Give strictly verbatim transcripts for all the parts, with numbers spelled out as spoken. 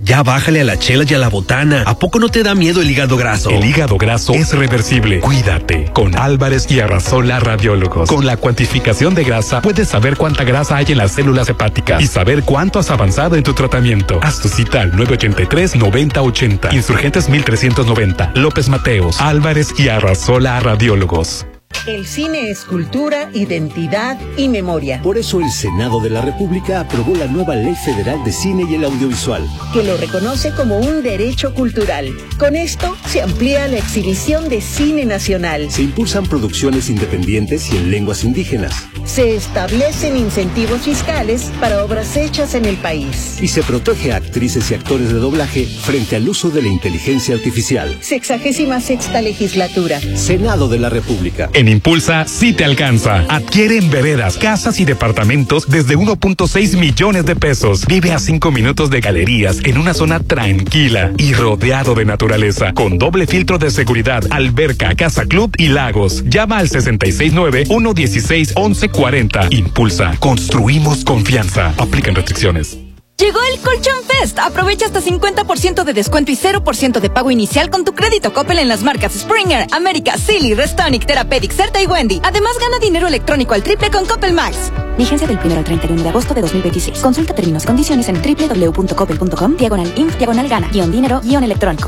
Ya bájale a la chela y a la botana. ¿A poco no te da miedo el hígado graso? El hígado graso es reversible. Cuídate con Álvarez y Arrasola Radiólogos. Con la cuantificación de grasa puedes saber cuánta grasa hay en las células hepáticas y saber cuánto has avanzado en tu tratamiento. Haz tu cita al nueve ochenta y tres, noventa ochenta. Insurgentes mil trescientos noventa. López Mateos. Álvarez y Arrasola Radiólogos. El cine es cultura, identidad y memoria. Por eso el Senado de la República aprobó la nueva Ley Federal de Cine y el Audiovisual, que lo reconoce como un derecho cultural. Con esto se amplía la exhibición de cine nacional. Se impulsan producciones independientes y en lenguas indígenas. Se establecen incentivos fiscales para obras hechas en el país. Y se protege a actrices y actores de doblaje frente al uso de la inteligencia artificial. Sexagésima sexta legislatura. Senado de la República. En Impulsa sí te alcanza. Adquiere en veredas, casas y departamentos desde uno punto seis millones de pesos. Vive a cinco minutos de galerías en una zona tranquila y rodeado de naturaleza, con doble filtro de seguridad, alberca, casa club y lagos. Llama al sesenta y seis nueve, uno dieciséis, once cuarenta. Impulsa. Construimos confianza. Aplican restricciones. Llegó el Colchón Fest. Aprovecha hasta cincuenta por ciento de descuento y cero por ciento de pago inicial con tu crédito Coppel en las marcas Springer, América, Silly, Restonic, Therapeutic, Certa y Wendy. Además, gana dinero electrónico al triple con Coppel Max. Vigencia del primero al treinta y uno de agosto de dos mil veintiséis. Consulta términos y condiciones en doble u doble u doble u punto coppel punto com, diagonal inf, diagonal gana, guión dinero, guión electrónico.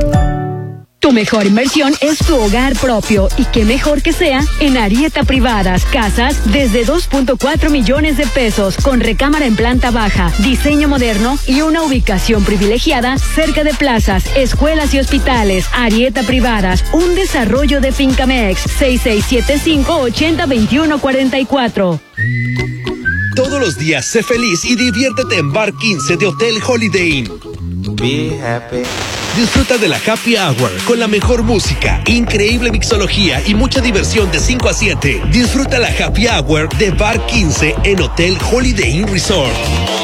Tu mejor inversión es tu hogar propio y qué mejor que sea en Arieta Privadas. Casas desde dos punto cuatro millones de pesos con recámara en planta baja, diseño moderno y una ubicación privilegiada cerca de plazas, escuelas y hospitales. Arieta Privadas, un desarrollo de Fincamex. seis seis siete cinco, ocho cero, dos uno cuatro cuatro. Todos los días sé feliz y diviértete en Bar quince de Hotel Holiday Inn. Be happy. Disfruta de la Happy Hour con la mejor música, increíble mixología y mucha diversión de cinco a siete. Disfruta la Happy Hour de Bar quince en Hotel Holiday Inn Resort.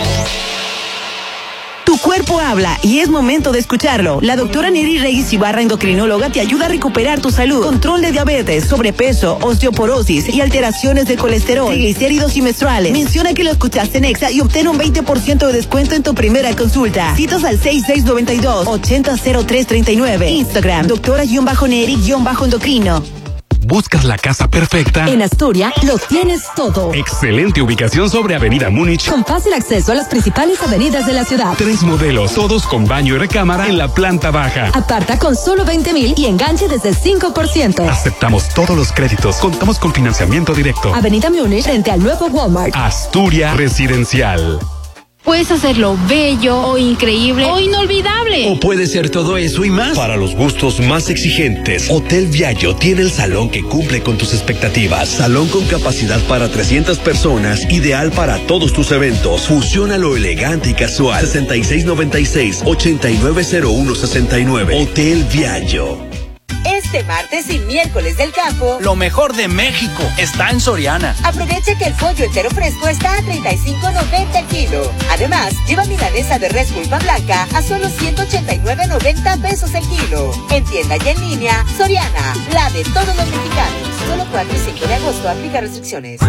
Tu cuerpo habla y es momento de escucharlo. La doctora Neri Reyes Ibarra, endocrinóloga, te ayuda a recuperar tu salud. Control de diabetes, sobrepeso, osteoporosis y alteraciones de colesterol, triglicéridos y menstruales. Menciona que lo escuchaste en Exa y obtén un veinte por ciento de descuento en tu primera consulta. Citas al seis seis nueve dos, ocho cero cero tres tres nueve. Instagram, doctora-neri-endocrino. ¿Buscas la casa perfecta? En Astoria lo tienes todo. Excelente ubicación sobre Avenida Múnich. Con fácil acceso a las principales avenidas de la ciudad. Tres modelos, todos con baño y recámara en la planta baja. Aparta con solo veinte mil y enganche desde el cinco por ciento. Aceptamos todos los créditos. Contamos con financiamiento directo. Avenida Múnich frente al nuevo Walmart. Astoria Residencial. Puedes hacerlo bello o increíble o inolvidable. O puede ser todo eso y más. Para los gustos más exigentes, Hotel Viallo tiene el salón que cumple con tus expectativas. Salón con capacidad para trescientas personas, ideal para todos tus eventos. Fusiona lo elegante y casual. sesenta y seis noventa y seis, ochenta y nueve cero uno sesenta y nueve. Hotel Viallo. Este martes y miércoles del campo, lo mejor de México está en Soriana. Aprovecha que el pollo entero fresco está a treinta y cinco noventa el kilo. Además, lleva milanesa de res pulpa blanca a solo ciento ochenta y nueve noventa pesos el kilo. En tienda y en línea, Soriana, la de todos los mexicanos. Solo cuatro y cinco de agosto, aplica restricciones.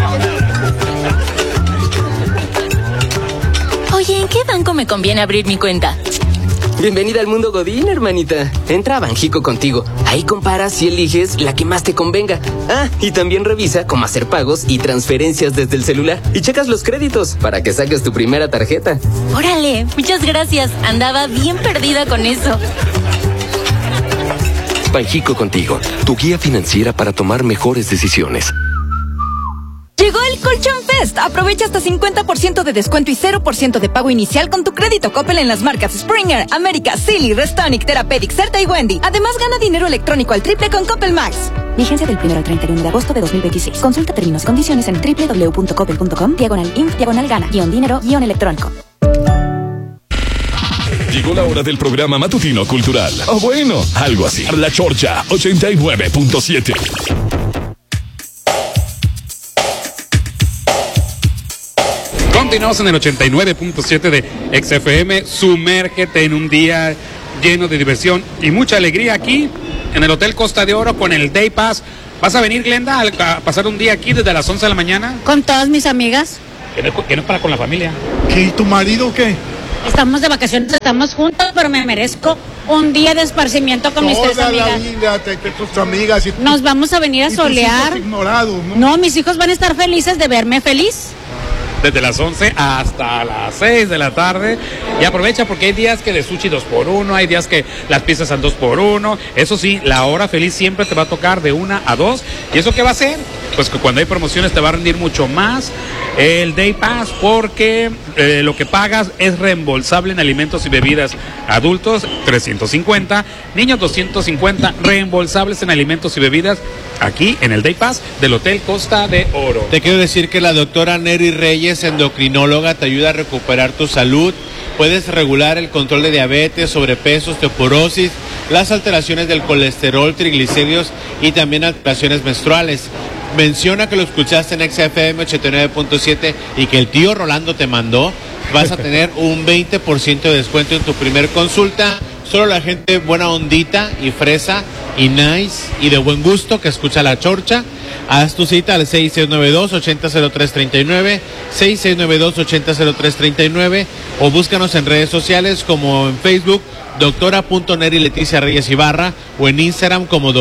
Oye, ¿en qué banco me conviene abrir mi cuenta? Bienvenida al mundo Godín, hermanita. Entra a Banjico Contigo. Ahí comparas y eliges la que más te convenga. Ah, y también revisa cómo hacer pagos y transferencias desde el celular. Y checas los créditos para que saques tu primera tarjeta. Órale, muchas gracias. Andaba bien perdida con eso. Banjico Contigo, tu guía financiera para tomar mejores decisiones. Llegó el Colchón Fest. Aprovecha hasta cincuenta por ciento de descuento y cero por ciento de pago inicial con tu crédito Coppel en las marcas Springer, América, Silly, Restonic, Therapeutic, Certa y Wendy. Además, gana dinero electrónico al triple con Coppel Max. Vigencia del primero al treinta y uno de agosto de dos mil veintiséis. Consulta términos y condiciones en doble u doble u doble u punto coppel punto com, diagonal inf, diagonal gana, guión dinero, guión electrónico. Llegó la hora del programa matutino cultural. O oh, bueno, algo así. La Chorcha ochenta y nueve punto siete. Continuamos en el ochenta y nueve punto siete de X F M. Sumérgete en un día lleno de diversión y mucha alegría aquí en el Hotel Costa de Oro con el Day Pass. ¿Vas a venir, Glenda, a pasar un día aquí desde las once de la mañana? Con todas mis amigas. Que no, que no es para con la familia. ¿Qué? ¿Y tu marido qué? Estamos de vacaciones, estamos juntos, pero me merezco un día de esparcimiento con Toda mis tres amigas. La vida, te, te, tus amigas y Nos vamos a venir a y solear. tus hijos ignorados, ¿no? No, mis hijos van a estar felices de verme feliz. Desde las once hasta las seis de la tarde. Y aprovecha porque hay días que de sushi dos por uno, hay días que las pizzas son dos por uno. Eso sí, la hora feliz siempre te va a tocar de una a dos. ¿Y eso qué va a hacer? Pues que cuando hay promociones te va a rendir mucho más el Day Pass, porque eh, lo que pagas es reembolsable en alimentos y bebidas. Adultos trescientos cincuenta, niños doscientos cincuenta, reembolsables en alimentos y bebidas aquí en el Day Pass del Hotel Costa de Oro. Te quiero decir que la doctora Neri Reyes, endocrinóloga, te ayuda a recuperar tu salud. Puedes regular el control de diabetes, sobrepeso, osteoporosis, las alteraciones del colesterol, triglicéridos y también alteraciones menstruales. Menciona que lo escuchaste en X F M ochenta y nueve punto siete y que el tío Rolando te mandó. Vas a tener un veinte por ciento de descuento en tu primer consulta. Solo la gente buena ondita y fresa y nice y de buen gusto que escucha La Chorcha. Haz tu cita al seis seis nueve dos, ocho cero cero tres tres nueve, seis seis nueve dos, ocho cero cero tres tres nueve o búscanos en redes sociales como en Facebook, doctora punto neri Leticia Reyes Ibarra, o en Instagram como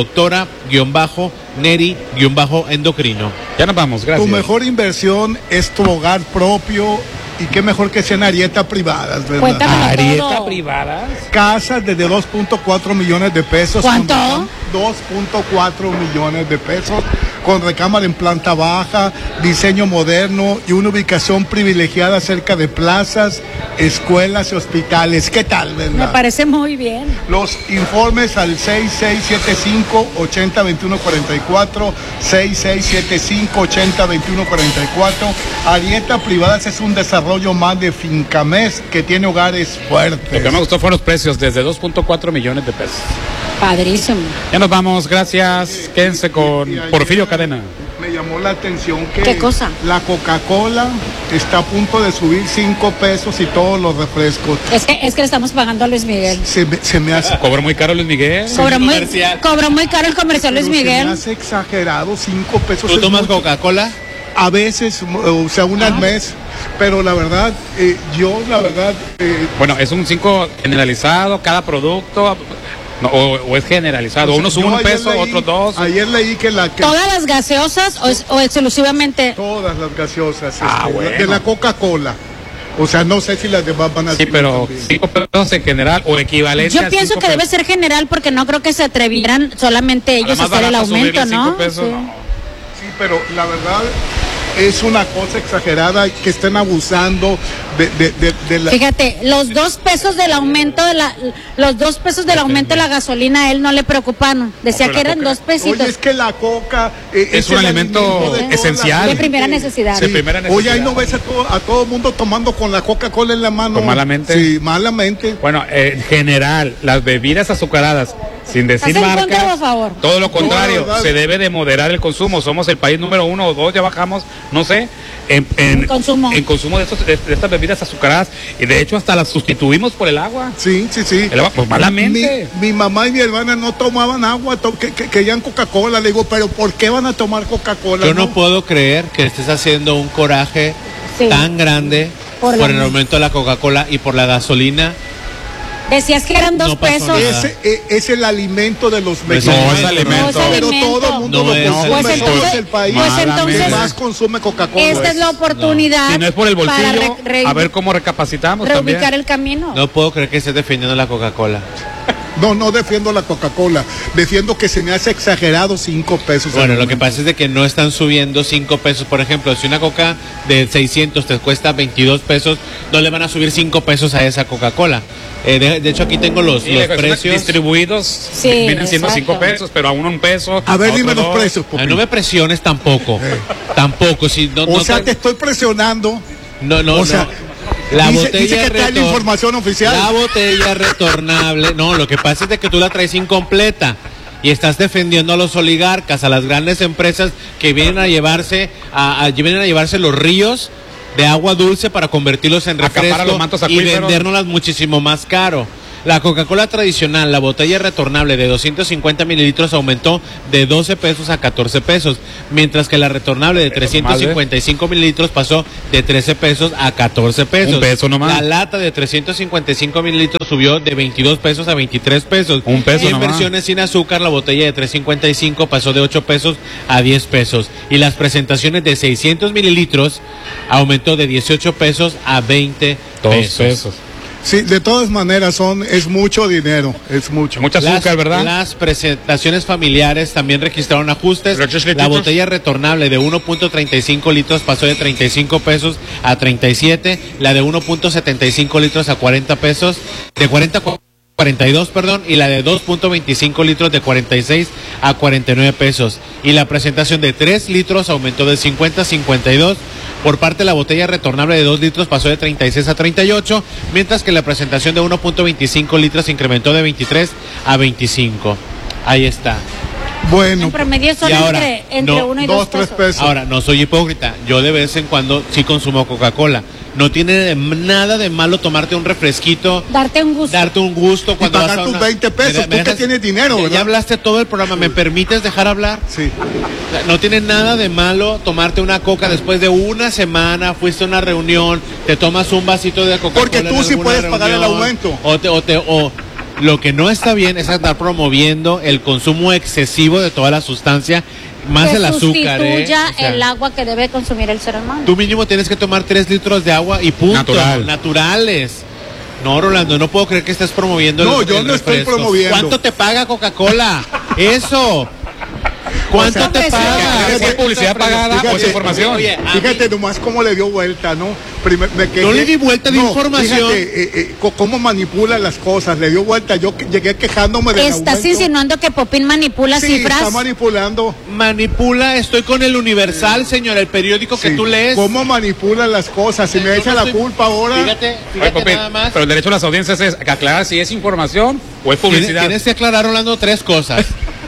doctora-neri-endocrino. Ya nos vamos, gracias. Tu mejor inversión es tu hogar propio. Y qué mejor que sean Arieta privadas, ¿verdad? Cuéntamelo ¿Arieta todo. privadas? Casas desde dos punto cuatro millones de pesos. ¿Cuánto? dos punto cuatro millones de pesos, con recámara en planta baja, diseño moderno y una ubicación privilegiada cerca de plazas, escuelas y hospitales. ¿Qué tal, verdad? Me parece muy bien. Los informes al seis seis siete cinco, ocho cero dos uno cuatro cuatro, seis seis siete cinco, ocho cero dos uno cuatro cuatro. Arieta Privadas es un desarrollo más de Fincamés que tiene hogares fuertes. Lo que me gustó fueron los precios, desde dos punto cuatro millones de pesos. Padrísimo. Ya nos vamos, gracias. Quédense con Porfirio Cadena. Me llamó la atención que ¿Qué cosa? La Coca-Cola está a punto de subir cinco pesos y todos los refrescos. Es que, es que le estamos pagando a Luis Miguel. Se me, se me hace... ¿Cobró muy caro Luis Miguel? Cobró muy, cobró muy caro el comercial Luis Pero Miguel. Se me hace exagerado, cinco pesos. ¿Tú tomas Coca-Cola? A veces, o sea, una Ah. al mes, pero la verdad, eh, yo la verdad... Eh, Bueno, es un cinco generalizado, cada producto, no, o, o es generalizado, uno sube un peso, leí, otros dos. Ayer leí que la... Que ¿Todas las gaseosas o, es- o exclusivamente? Todas las gaseosas, Ah, este, bueno. de la Coca-Cola. O sea, no sé si las demás van a Sí, subir pero también. cinco pesos en general o equivalente Yo a pienso cinco que debe pesos. ser general porque no creo que se atrevieran solamente ellos a Además, hacer el barato aumento, subirle ¿no? cinco pesos, Sí. no. Sí, pero la verdad es una cosa exagerada que estén abusando de, de, de, de la... Fíjate, los dos pesos del aumento de la, los dos pesos del aumento de la gasolina a él no le preocuparon. Decía No, pero que la eran coca- dos pesitos. Oye, es que la coca eh, Es un el alimento de toda esencial. la De primera gente. necesidad. De primera necesidad. Oye, ahí no ves a todo, a todo mundo tomando con la Coca-Cola en la mano. ¿Con malamente? Sí, malamente. Bueno, eh, en general, las bebidas azucaradas, sin decir ¿Estás en contra o a marcas, favor? todo lo contrario, No, la verdad. se debe de moderar el consumo. Somos el país número uno o dos, ya bajamos, no sé, en, en Consumo. en consumo de, estos, de, de estas bebidas azucaradas. Y de hecho hasta las sustituimos por el agua. Sí, sí, sí. El agua, pues malamente. Mi, mi mamá y mi hermana no tomaban agua, to- que, que, querían Coca-Cola. Le digo, pero ¿por qué van a tomar Coca-Cola? Yo no puedo creer que estés haciendo un coraje Sí. tan grande Por por, la- el aumento de la Coca-Cola y por la gasolina. Decías que eran dos No pasó pesos. nada. Ese eh, es el alimento de los No es mexicanos. alimento. No es Pero alimento. todo el mundo No lo es consume. Pues alimento. Somos entonces- el país pues que entonces- más consume Coca-Cola. Esta es la oportunidad Si no es por el para bolsillo, re- re- a ver cómo recapacitamos reubicar también. el camino. No puedo creer que estés defendiendo la Coca-Cola. No, no defiendo la Coca-Cola. Defiendo que se me hace exagerado cinco pesos. Bueno, al lo que momento. pasa es de que no están subiendo cinco pesos. Por ejemplo, si una coca de seiscientos te cuesta veintidós pesos, no le van a subir cinco pesos a esa Coca-Cola. Eh, de, de hecho, aquí tengo los, Sí, los le- precios. distribuidos Sí, vienen siendo exacto. cinco pesos, pero a uno un peso. A ver, otro dime los dos. precios, Pupi. Ah, no me presiones tampoco. Tampoco. Si no, O no sea, te- te estoy presionando. no, no, o sea, no. La dice, botella dice que trae la retor- información oficial. La botella retornable. No, lo que pasa es de que tú la traes incompleta y estás defendiendo a los oligarcas, a las grandes empresas que vienen a llevarse a, a- vienen a llevarse los ríos de agua dulce para convertirlos en Acaparar refresco los mantos y acuíferos. vendérnoslas muchísimo más caro. La Coca-Cola tradicional, la botella retornable de doscientos cincuenta mililitros aumentó de doce pesos a catorce pesos, mientras que la retornable de trescientos cincuenta y cinco mililitros pasó de trece pesos a catorce pesos. Un peso nomás. La lata de trescientos cincuenta y cinco mililitros subió de veintidós pesos a veintitrés pesos. Un peso en nomás. versiones sin azúcar, la botella de trescientos cincuenta y cinco pasó de ocho pesos a diez pesos. Y las presentaciones de seiscientos mililitros aumentó de dieciocho pesos a veinte pesos. pesos. Sí, de todas maneras son es mucho dinero, es mucho. Mucha azúcar, las, ¿verdad? Las presentaciones familiares también registraron ajustes. La botella retornable de uno punto treinta y cinco litros pasó de treinta y cinco pesos a treinta y siete, la de uno punto setenta y cinco litros a cuarenta pesos, de cuarenta cuarenta y dos, perdón, y la de dos punto veinticinco litros de cuarenta y seis a cuarenta y nueve pesos. Y la presentación de tres litros aumentó de cincuenta a cincuenta y dos. Por parte de la botella retornable de dos litros pasó de treinta y seis a treinta y ocho, mientras que la presentación de uno punto veinticinco litros incrementó de veintitrés a veinticinco. Ahí está. Bueno. En promedio son Y ahora, entre, entre no, uno y dos, dos, tres pesos. pesos. Ahora, no soy hipócrita. Yo de vez en cuando sí consumo Coca-Cola. No tiene de- nada de malo tomarte un refresquito, Darte un gusto. darte un gusto cuando Y vas pagar a tus una- veinte pesos, ¿Me- tú me que dejas- tienes dinero, Ya- ¿verdad? Ya hablaste todo el programa, ¿me permites dejar hablar? Sí. O sea, no tiene nada de malo tomarte una coca después de una semana, fuiste a una reunión, te tomas un vasito de Coca-Cola. Porque tú en sí alguna puedes pagar el reunión, aumento. O te, o te, o lo que no está bien es andar promoviendo el consumo excesivo de toda la sustancia, más que el azúcar. ¿eh? sustituya O sea, el agua que debe consumir el ser humano. Tú mínimo tienes que tomar tres litros de agua y punto. Natural. Naturales. No, Rolando, no puedo creer que estés promoviendo No, el, yo el no estoy refresco. promoviendo. ¿Cuánto te paga Coca-Cola? Eso. ¿Cuánto O sea, te fíjate, paga? ¿Es por publicidad pagada o es Fíjate, información? Oye, a Fíjate nomás cómo le dio vuelta, ¿no? Primer- me quejé- No le di vuelta, di No, información. Fíjate, eh, eh, co- cómo manipula las cosas, le dio vuelta. Yo que- llegué quejándome del Estás aumento. insinuando que Popín manipula Sí, cifras. está manipulando. Manipula, estoy con el Universal, señor, el periódico que Sí. tú lees. ¿Cómo manipula las cosas? Si me Yo echa no la estoy- culpa ahora. Fíjate, Oye, fíjate Popín, nada más. pero el derecho de las audiencias es aclarar si es información o es Tienes, publicidad. tienes que aclarar, Rolando, tres cosas.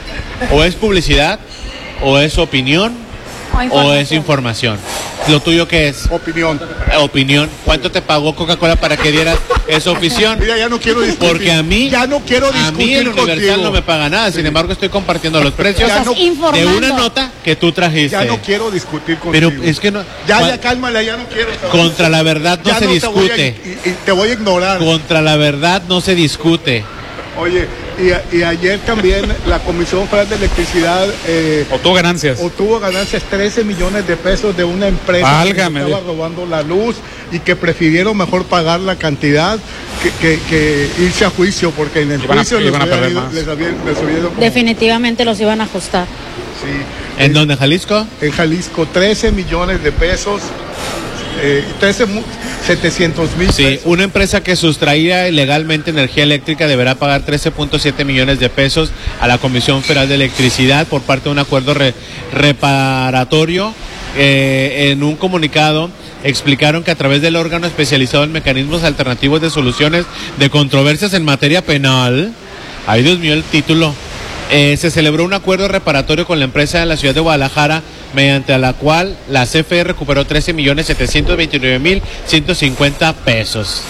O es publicidad, o es opinión, O o información. es información. ¿Lo tuyo qué es? Opinión. Eh, Opinión. ¿Cuánto te pagó Coca-Cola para que dieras esa opinión? Mira, ya no quiero discutir. Porque a mí, Ya no quiero a mí discutir el Universal contigo. no me paga nada. Sin embargo, estoy compartiendo los precios Ya no- de informando. una nota que tú trajiste. Ya no quiero discutir contigo. Pero es que no. Ya, cua- ya, cálmala, ya no quiero. Contra la verdad no Ya se te voy a- discute. y- y te voy a ignorar. Contra la verdad no se discute. Oye, y, a- y ayer también la Comisión Federal de Electricidad eh, Obtuvo ganancias. obtuvo ganancias trece millones de pesos de una empresa Válgame que estaba Dios. robando la luz y que prefirieron mejor pagar la cantidad que, que- que irse a juicio, porque en el Iban a- juicio les, iban a hubiera perder ido- más. les había- les hubiera ido como- Definitivamente los iban a ajustar. sí. ¿En dónde, Jalisco? En Jalisco, trece millones de pesos, eh, trece mu- setecientos mil Sí, pesos. una empresa que sustraía ilegalmente energía eléctrica deberá pagar trece punto siete millones de pesos a la Comisión Federal de Electricidad por parte de un acuerdo re- reparatorio. Eh, en un comunicado explicaron que a través del órgano especializado en mecanismos alternativos de soluciones de controversias en materia penal, ay Dios mío el título, eh, se celebró un acuerdo reparatorio con la empresa de la ciudad de Guadalajara, mediante la cual la C F E recuperó trece millones setecientos veintinueve mil ciento cincuenta pesos.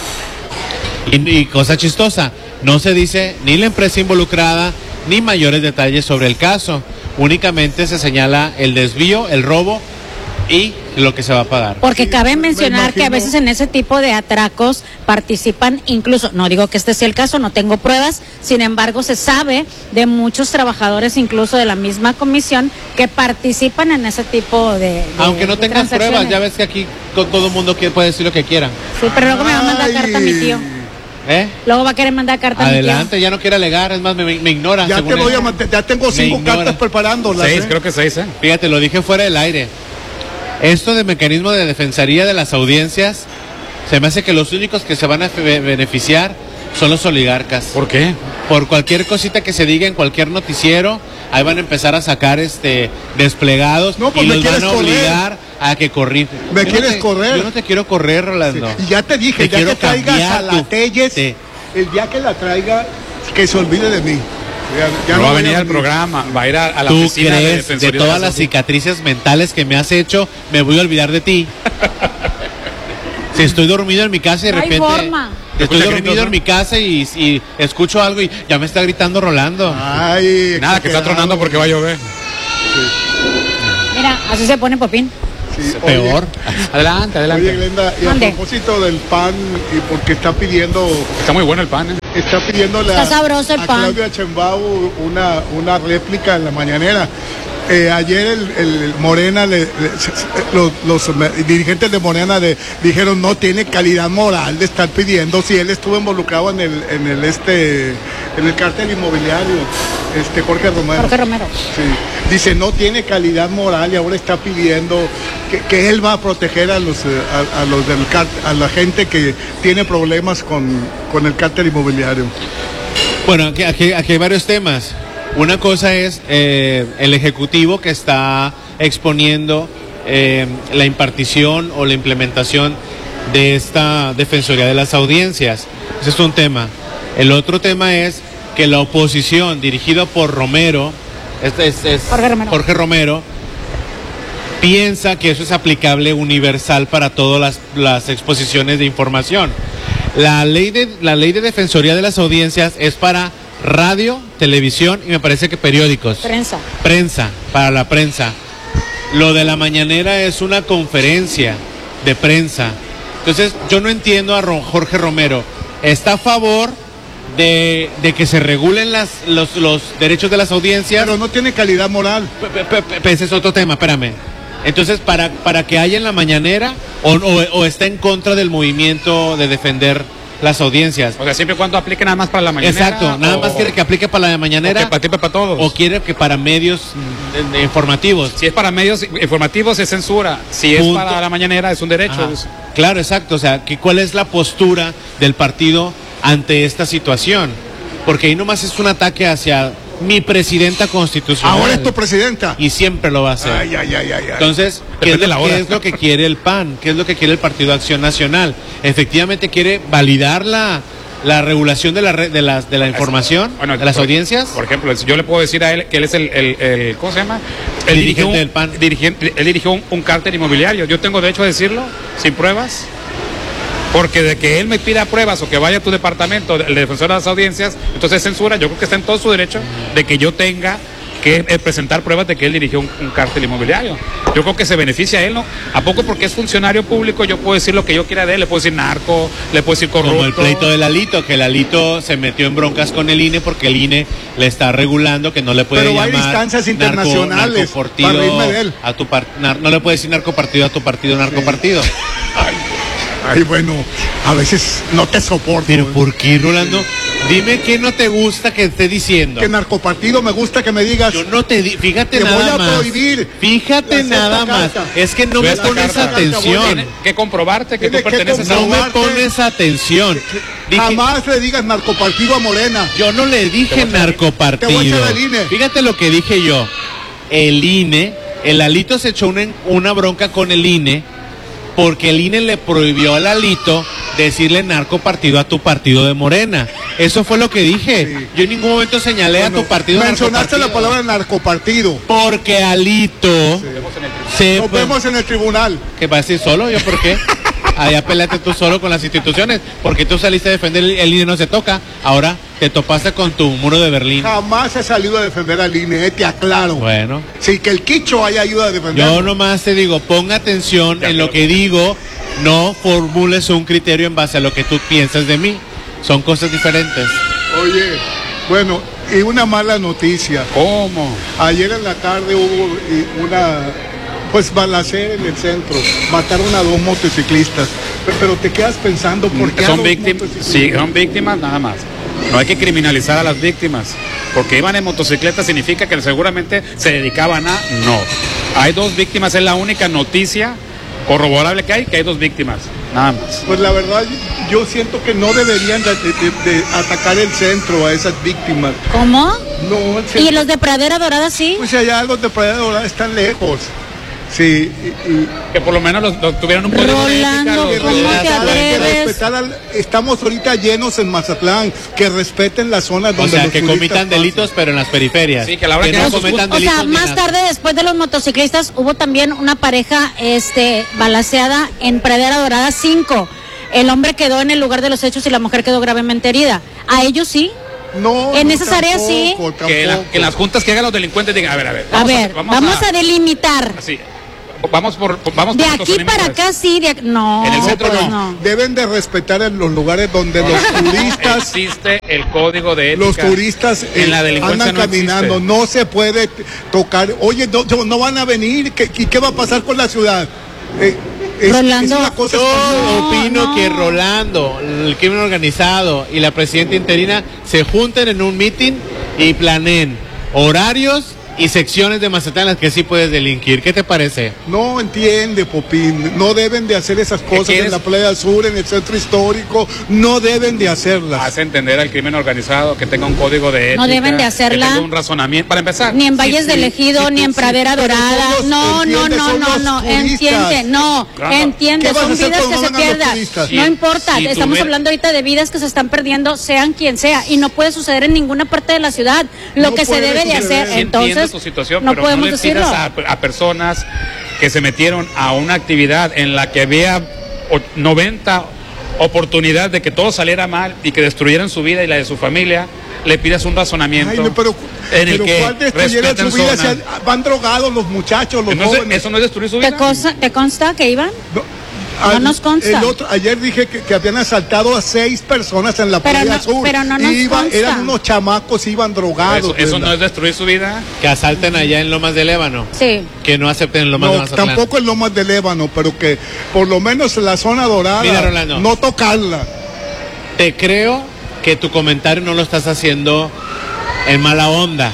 Y, y cosa chistosa, no se dice ni la empresa involucrada ni mayores detalles sobre el caso. Únicamente se señala el desvío, el robo y lo que se va a pagar. Porque Sí, cabe me mencionar que a imagino. veces en ese tipo de atracos participan incluso, no digo que este sea el caso, no tengo pruebas, sin embargo se sabe de muchos trabajadores incluso de la misma comisión que participan en ese tipo de, de Aunque no de tengan pruebas, transacciones. ya ves que aquí con todo el mundo quiere- puede decir lo que quiera. Sí, pero luego me va a mandar Ay. carta mi tío. ¿Eh? Luego va a querer mandar carta mi tío. Adelante, ya no quiere alegar, es más, me, me ignora. Ya según te voy él. a mantener, ya tengo cinco ignora. cartas preparándolas. Seis, ¿eh? creo que seis, ¿eh? Fíjate, lo dije fuera del aire. Esto de mecanismo de defensoría de las audiencias, se me hace que los únicos que se van a fe- beneficiar son los oligarcas. ¿Por qué? Por cualquier cosita que se diga en cualquier noticiero, ahí van a empezar a sacar este desplegados No, pues y me los van quieres a correr. obligar a que corrijan. Me Yo no quieres te- correr. Yo no te quiero correr, Rolando. Y ya te dije, Te ya quiero que traigas cambiar a la tu- Telles, Sí. el día que la traiga, que se olvide de mí. Ya, ya no va a voy venir al programa, va a ir a, a la ¿Tú oficina de crees de Defensoría todas la las Salud? cicatrices mentales que me has hecho, me voy a olvidar de ti? Si estoy dormido en mi casa y de No hay repente forma. Estoy dormido en mi casa y, y escucho algo y ya me está gritando Rolando. Ay, nada, que está tronando porque va a llover. Sí. Mira, así se pone Popín. Sí, peor. Oye, adelante, adelante. Oye, Glenda, y a propósito del pan, y porque está pidiendo... Está muy bueno el pan, ¿eh? Está pidiendo la, está sabroso el a pan. Claudia Sheinbaum una, una réplica en la mañanera. Eh, ayer el, el Morena, le, le, los, los dirigentes de Morena le dijeron no tiene calidad moral de estar pidiendo si él estuvo involucrado en el, en el este, en el cártel inmobiliario, este Jorge Romero. Jorge Romero. Sí. Dice no tiene calidad moral y ahora está pidiendo que, que él va a proteger a los a, a los del cártel, a la gente que tiene problemas con, con el cártel inmobiliario. Bueno, aquí, aquí, aquí hay varios temas. Una cosa es eh, el Ejecutivo que está exponiendo eh, la impartición o la implementación de esta Defensoría de las Audiencias. Ese es un tema. El otro tema es que la oposición, dirigida por Romero, es, es, es Jorge Romero. Jorge Romero, piensa que eso es aplicable universal para todas las, las exposiciones de información. La ley de, la ley de Defensoría de las Audiencias es para radio, televisión y me parece que periódicos. Prensa. Prensa, para la prensa. Lo de la mañanera es una conferencia de prensa. Entonces, yo no entiendo a Jorge Romero. ¿Está a favor de, de que se regulen las, los, los derechos de las audiencias? Pero no tiene calidad moral. Ese es otro tema, espérame. Entonces, para, para que haya en la mañanera o, o, o está en contra del movimiento de defender las audiencias. O sea, siempre y cuando aplique nada más para la mañanera. Exacto, nada o, más quiere que aplique para la mañanera. O que participe para todos. O quiere que para medios mm. eh, informativos. Si es para medios informativos es censura. Si Punto. es para la mañanera es un derecho. Ajá. Claro, exacto. O sea, que ¿cuál es la postura del partido ante esta situación? Porque ahí nomás es un ataque hacia mi presidenta constitucional. Ahora es tu presidenta. Y siempre lo va a hacer. Ay, ay, ay, ay, Entonces, ¿qué es, lo, ¿qué es lo que quiere el P A N? ¿Qué es lo que quiere el Partido Acción Nacional? Efectivamente quiere validar la, la regulación de la red, de las de la información, bueno, de las por, audiencias. Por ejemplo, yo le puedo decir a él que él es el, el, el ¿cómo se llama? El dirigente del P A N. Dirigente, él dirigió un, un cártel inmobiliario. Yo tengo derecho a decirlo sin pruebas. Porque de que él me pida pruebas o que vaya a tu departamento, el defensor de las audiencias, entonces censura. Yo creo que está en todo su derecho de que yo tenga que eh, presentar pruebas de que él dirigió un, un cártel inmobiliario. Yo creo que se beneficia a él, ¿no? ¿A poco porque es funcionario público yo puedo decir lo que yo quiera de él? Le puedo decir narco, le puedo decir corrupto. Como el pleito del Alito, que el Alito se metió en broncas con el I N E porque el I N E le está regulando que no le puede Pero llamar hay instancias narco, internacionales narcopartido para reírme de él. A tu par, nar, no le puede decir narcopartido a tu partido, narcopartido. Sí. Ay. Ay, bueno, a veces no te soporto. ¿Pero por qué, Rolando? Dime qué no te gusta que esté diciendo. Que narcopartido me gusta que me digas. Yo no te di, fíjate te nada voy a más. Prohibir fíjate nada más. Carta. Es que no me pones atención. Tiene que comprobarte que Tiene tú perteneces que a No me pones atención. Dije, jamás le digas narcopartido a Morena. Yo no le dije narcopartido. Te voy a echar al I N E. Fíjate lo que dije yo. El I N E, el Alito se echó una, una bronca con el I N E porque el I N E le prohibió al Alito decirle narcopartido a tu partido de Morena. Eso fue lo que dije. Sí. Yo en ningún momento señalé bueno, a tu partido mencionaste la palabra narcopartido. Porque Alito sí. se Nos fue... vemos en el tribunal. ¿Qué vas a decir solo? ¿Yo por qué? Allá peleate tú solo con las instituciones. Porque tú saliste a defender el, el I N E no se toca. Ahora te topaste con tu muro de Berlín. Jamás he salido a defender al I N E, te aclaro. Bueno. Sí, que el Quicho haya ayudado a defender. Yo nomás te digo, ponga atención ya, en lo que digo. No formules un criterio en base a lo que tú piensas de mí. Son cosas diferentes. Oye, bueno, y una mala noticia. ¿Cómo? Ayer en la tarde hubo una, pues, balacera en el centro. Mataron a dos motociclistas. Pero te quedas pensando, ¿por qué son víctimas? Sí, son víctimas nada más. No hay que criminalizar a las víctimas. Porque iban en motocicleta significa que seguramente se dedicaban a... No. Hay dos víctimas, es la única noticia corroborable que hay, que hay dos víctimas, nada más. Pues la verdad, yo siento que no deberían de, de, de atacar el centro a esas víctimas. ¿Cómo? No, el centro, ¿y los de Pradera Dorada sí? Pues allá los de Pradera Dorada están lejos. Sí, y, y que por lo menos los, los tuvieron un poco de Rolando, ¿cómo te atreves? Al, estamos ahorita llenos en Mazatlán, que respeten las zonas donde o sea, los que cometan delitos, pero en las periferias. Sí, que a la hora que, que no cometan o delitos. O sea, más tarde, después de los motociclistas, hubo también una pareja este balaceada en Pradera Dorada cinco. el hombre quedó en el lugar de los hechos y la mujer quedó gravemente herida. ¿A ellos sí? No, en no, esas tampoco, áreas sí. Que, la, que las juntas que hagan los delincuentes digan, a ver, a ver. A ver, vamos, vamos a, a delimitar. Así. Vamos por, vamos de por aquí para acá sí, de, no. En el centro no, no. Deben de respetar en los lugares donde los turistas existe el código de ética. Los turistas eh, en la delincuencia andan no caminando, existe. no se puede tocar. Oye, no, no van a venir, ¿qué, qué va a pasar con la ciudad? Eh, es, Rolando, es una cosa yo no, opino no. que Rolando, el crimen organizado y la presidenta interina se junten en un meeting y planeen horarios y secciones de Mazatlán en las que sí puedes delinquir. ¿Qué te parece? No entiende, Popín. No deben de hacer esas cosas en la Playa Sur, en el centro histórico. No deben de hacerlas. Hace entender al crimen organizado que tenga un código de ética. No deben de hacerla. Que tenga un razonamiento. Para empezar. Ni en Valles sí, del Ejido, sí, ni en sí, Pradera sí, Dorada. los, No, no, entiende, no, no, no. Entiende, no. Claro. Entiende. Son vidas que se pierdan. Sí, no importa. sí, Estamos ves... hablando ahorita de vidas que se están perdiendo, sean quien sea. Y no puede suceder en ninguna parte de la ciudad. Lo no que se debe de hacer. Sí, entonces, tu situación, no pero podemos no le decirlo. A, a personas que se metieron a una actividad en la que había noventa oportunidades de que todo saliera mal y que destruyeran su vida y la de su familia, le pidas un razonamiento. Ay, no, pero, en el pero que ¿cuál destruyeron su vida? Se, van drogados los muchachos, los Entonces, jóvenes. ¿eso no es destruir su vida? ¿Te consta, ¿te consta que iban? No. No nos consta. El otro, ayer dije que, que habían asaltado a seis personas en la pero Playa no, Sur. Pero no nos iban, consta. Eran unos chamacos, iban drogados. Eso, eso no es destruir su vida. Que asalten allá en Lomas del Ébano. Sí. Que no acepten en Lomas no, de Mazatlán. Tampoco en Lomas del Ébano, pero que por lo menos en la zona dorada. Mira, Rolando, no tocarla. Te creo que tu comentario no lo estás haciendo en mala onda.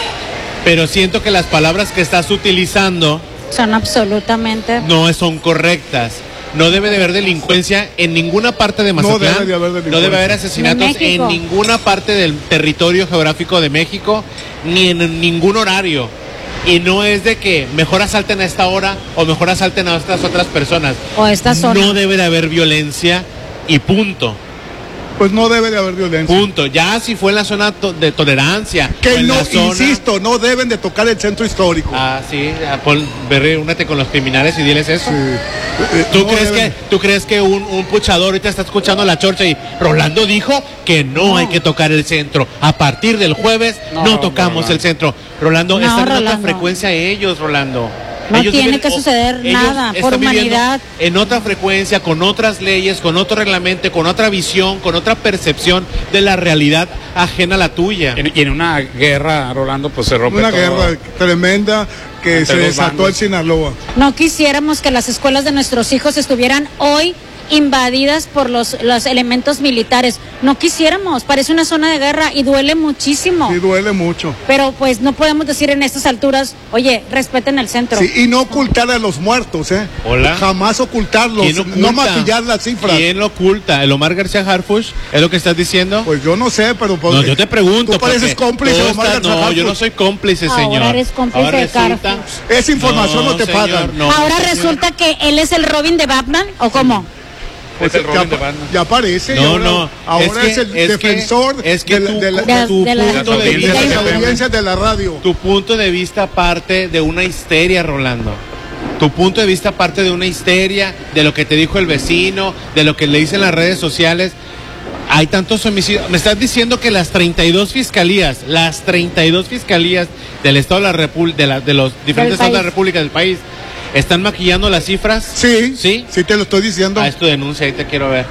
Pero siento que las palabras que estás utilizando son absolutamente no son correctas. No debe de haber delincuencia en ninguna parte de Mazatlán. No debe de haber delincuencia. No debe haber asesinatos en ninguna parte del territorio geográfico de México, ni en ningún horario. Y no es de que mejor asalten a esta hora o mejor asalten a estas otras personas. O esta zona. No debe de haber violencia y punto. Pues no debe de haber violencia. Punto. Ya si fue en la zona to- de tolerancia. Que no, zona... insisto, no deben de tocar el centro histórico. Ah, sí. Paul, Berry, únete con los criminales y diles eso. Sí. ¿Tú, No crees deben... que, ¿Tú crees que un, un puchador ahorita está escuchando la chorcha y Rolando dijo que no, no hay que tocar el centro? A partir del jueves no, no tocamos no, el centro. Rolando, no, están en Rolando. otra frecuencia ellos, Rolando. No ellos tiene viven, que suceder nada por humanidad. En otra frecuencia, con otras leyes, con otro reglamento, con otra visión, con otra percepción de la realidad ajena a la tuya. En, y en una guerra, Rolando, pues se rompe una todo. guerra tremenda que se desató en Sinaloa. No quisiéramos que las escuelas de nuestros hijos estuvieran hoy invadidas por los, los elementos militares. No quisiéramos, parece una zona de guerra y duele muchísimo. Sí, duele mucho. Pero pues no podemos decir en estas alturas, oye, respeten el centro. Sí, y no ocultar a los muertos, ¿eh? Hola. Jamás ocultarlos, no maquillar las cifras. ¿Quién lo oculta? ¿El Omar García Harfuch? ¿Es lo que estás diciendo? Pues yo no sé, pero... No, yo te pregunto. Tú pareces cómplice de Omar García No, Harfuch. yo no soy cómplice, señor. Ahora eres cómplice Ahora de resulta... Esa información no, no te señor, pagan. No, Ahora no, resulta que él es el Robin de Batman, ¿o cómo? Pues es el ya, de Batman. ya aparece. No, ahora, no. Ahora es, que, es el es defensor que, es que de, tu, de, la, de, tu de la, punto de, de vista, las audiencias de la radio. Tu punto de vista parte de una histeria, Rolando. Tu punto de vista parte de una histeria, de lo que te dijo el vecino, de lo que le dicen las redes sociales. Hay tantos homicidios. Me estás diciendo que las treinta y dos fiscalías, las treinta y dos fiscalías del Estado de la República, de, la, de los diferentes estados de la República del país, ¿están maquillando las cifras? Sí, sí, sí te lo estoy diciendo. Ah, es tu denuncia, ahí te quiero ver.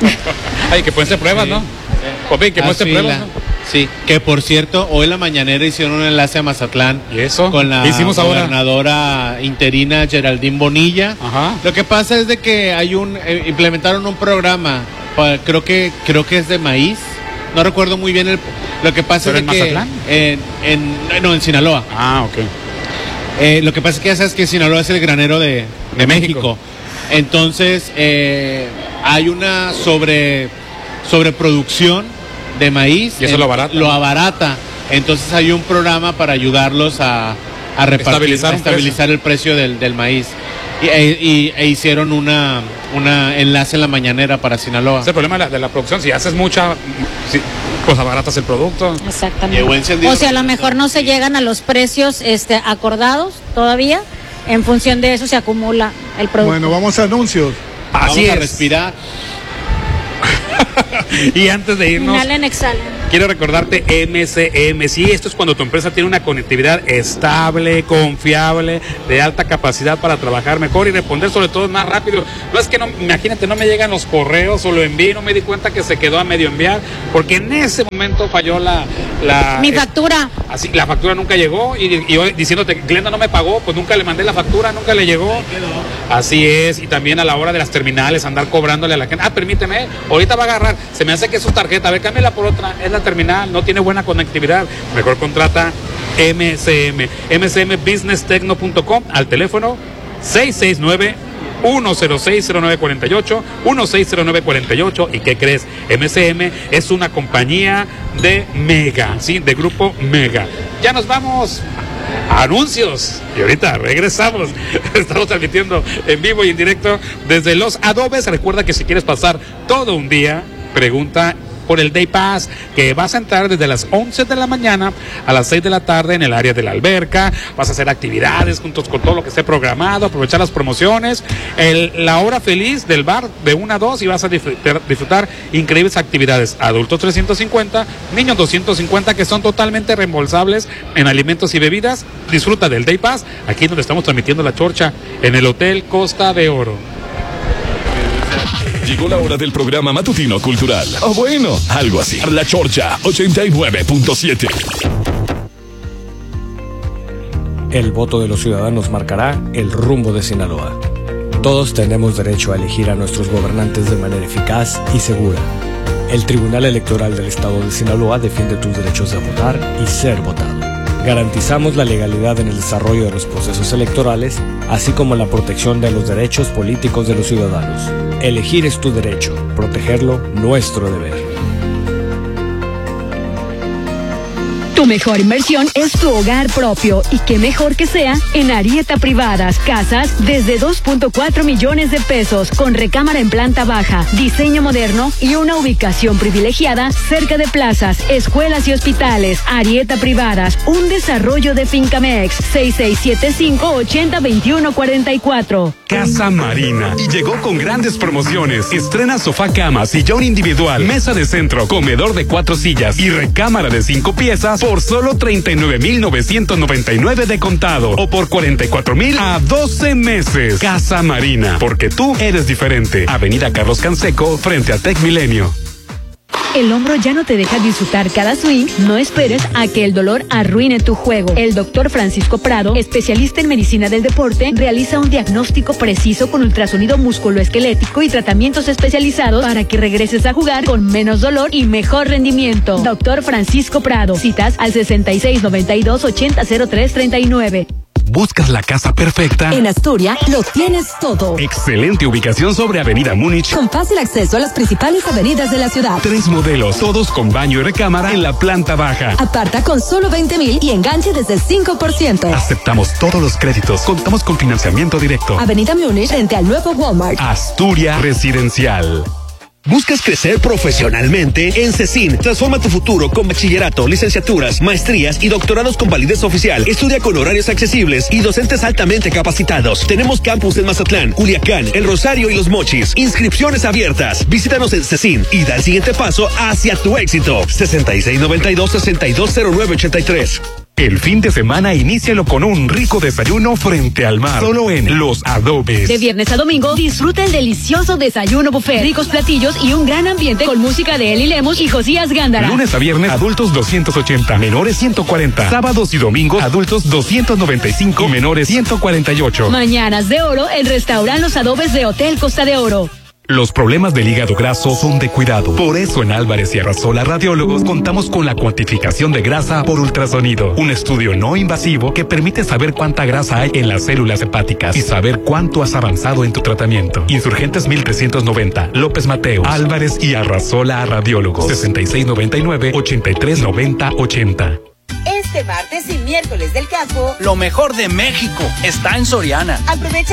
Ay, que pueden ser pruebas, sí. ¿no? Popín, que pueden ser pruebas, ¿no? Sí, que por cierto, hoy en la mañanera hicieron un enlace a Mazatlán. ¿Y eso? Con la hicimos gobernadora ahora? interina Geraldine Bonilla. Ajá. Lo que pasa es de que hay un eh, implementaron un programa, para, creo que creo que es de maíz. No recuerdo muy bien el lo que pasa ¿Pero es en de Mazatlán? que en, en no en Sinaloa. Ah, ok. Eh, lo que pasa es que ya sabes que Sinaloa es el granero de, de, de México. México. Entonces eh, hay una sobre sobreproducción de maíz. Y eso en, lo abarata. Lo abarata. Entonces hay un programa para ayudarlos a, a repartir, estabilizar, a estabilizar precio. el precio del, del maíz. Y, e, y, e hicieron una, una enlace en la mañanera para Sinaloa. Es el problema de la, de la producción. Si haces mucha, si, pues abaratas el producto. Exactamente. O sea, a lo mejor no se llegan a los precios este, acordados todavía. En función de eso se acumula el producto. Bueno, vamos a anuncios. Así vamos es. a respirar. Y antes de irnos, Inhalen, exhalen. quiero recordarte M C M. Sí, esto es cuando tu empresa tiene una conectividad estable, confiable, de alta capacidad para trabajar mejor y responder sobre todo más rápido. No es que no, imagínate, no me llegan los correos o lo envío y no me di cuenta que se quedó a medio enviar, porque en ese momento falló la... la Mi factura. Eh, así, la factura nunca llegó y, y hoy diciéndote que Glenda no me pagó, pues nunca le mandé la factura, nunca le llegó. Así es, y también a la hora de las terminales, andar cobrándole a la gente. Ah, permíteme, ahorita va a agarrar, se me hace que es su tarjeta, a ver, cámbiala por otra, es la terminal, no tiene buena conectividad, mejor contrata M C M, M C M business tecno punto com, al teléfono seis seis nueve, uno cero seis, cero nueve cuatro ocho, uno seis cero nueve cuatro ocho. ¿Y qué crees? M C M es una compañía de Mega, sí, de Grupo Mega. Ya nos vamos. Anuncios y ahorita regresamos. Estamos transmitiendo en vivo y en directo desde Los Adobes. Recuerda que si quieres pasar todo un día, pregunta por el Day Pass, que vas a entrar desde las once de la mañana a las seis de la tarde en el área de la alberca. Vas a hacer actividades juntos con todo lo que esté programado, aprovechar las promociones, el, la hora feliz del bar de una a dos, y vas a disfrutar, disfrutar increíbles actividades. Adultos trescientos cincuenta, niños doscientos cincuenta, que son totalmente reembolsables en alimentos y bebidas. Disfruta del Day Pass aquí donde estamos transmitiendo La Chorcha, en el Hotel Costa de Oro. Llegó la hora del programa matutino cultural. O bueno, algo así. La Chorcha ochenta y nueve punto siete. El voto de los ciudadanos marcará el rumbo de Sinaloa. Todos tenemos derecho a elegir a nuestros gobernantes de manera eficaz y segura. El Tribunal Electoral del Estado de Sinaloa defiende tus derechos de votar y ser votado. Garantizamos la legalidad en el desarrollo de los procesos electorales, así como la protección de los derechos políticos de los ciudadanos. Elegir es tu derecho, protegerlo, nuestro deber. Tu mejor inversión es tu hogar propio, y qué mejor que sea en Arieta Privadas. Casas desde dos punto cuatro millones de pesos, con recámara en planta baja, diseño moderno y una ubicación privilegiada cerca de plazas, escuelas y hospitales. Arieta Privadas, un desarrollo de Fincamex. seis seis siete cinco, ocho cero dos uno cuatro cuatro. Casa Marina, y llegó con grandes promociones. Estrena sofá cama, sillón individual, mesa de centro, comedor de cuatro sillas y recámara de cinco piezas por solo treinta y nueve mil novecientos noventa y nueve de contado, o por cuarenta y cuatro mil a doce meses. Casa Marina, porque tú eres diferente. Avenida Carlos Canseco, frente a Tec Milenio. ¿El hombro ya no te deja disfrutar cada swing? No esperes a que el dolor arruine tu juego. El doctor Francisco Prado, especialista en medicina del deporte, realiza un diagnóstico preciso con ultrasonido musculoesquelético y tratamientos especializados para que regreses a jugar con menos dolor y mejor rendimiento. Doctor Francisco Prado. Citas al sesenta y seis noventa y dos ochenta cero tres treinta y nueve. ¿Buscas la casa perfecta? En Asturia lo tienes todo. Excelente ubicación sobre Avenida Múnich, con fácil acceso a las principales avenidas de la ciudad. Tres modelos, todos con baño y recámara en la planta baja. Aparta con solo veinte mil y enganche desde el cinco por ciento. Aceptamos todos los créditos. Contamos con financiamiento directo. Avenida Múnich, frente al nuevo Walmart. Asturia Residencial. ¿Buscas crecer profesionalmente? En CECIN, transforma tu futuro con bachillerato, licenciaturas, maestrías y doctorados con validez oficial. Estudia con horarios accesibles y docentes altamente capacitados. Tenemos campus en Mazatlán, Culiacán, El Rosario y Los Mochis. Inscripciones abiertas. Visítanos en CECIN y da el siguiente paso hacia tu éxito. sesenta y seis noventa y dos, sesenta y dos cero nueve ochenta y tres. El fin de semana inícialo con un rico desayuno frente al mar, solo en Los Adobes. De viernes a domingo, disfruta el delicioso desayuno buffet, ricos platillos y un gran ambiente con música de Eli Lemus y Josías Gándara. Lunes a viernes, adultos doscientos ochenta, menores ciento cuarenta. Sábados y domingos, adultos doscientos noventa y cinco, y menores ciento cuarenta y ocho. Mañanas de oro, el restaurante Los Adobes de Hotel Costa de Oro. Los problemas del hígado graso son de cuidado. Por eso en Álvarez y Arrasola Radiólogos contamos con la cuantificación de grasa por ultrasonido. Un estudio no invasivo que permite saber cuánta grasa hay en las células hepáticas y saber cuánto has avanzado en tu tratamiento. Insurgentes mil trescientos noventa, López Mateos, Álvarez y Arrasola Radiólogos. sesenta y seis noventa y nueve, ochenta y tres noventa ochenta. Este martes y miércoles del campo, lo mejor de México está en Soriana. Aprovecha